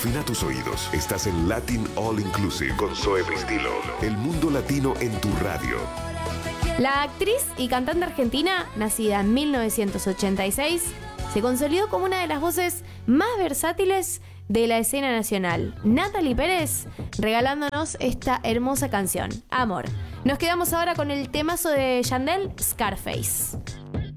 Afina tus oídos. Estás en Latin All Inclusive con Zoe Pristilo. El mundo latino en tu radio. La actriz y cantante argentina, nacida en 1986, se consolidó como una de las voces más versátiles de la escena nacional. Natalie Pérez regalándonos esta hermosa canción, Amor. Nos quedamos ahora con el temazo de Yandel, Scarface.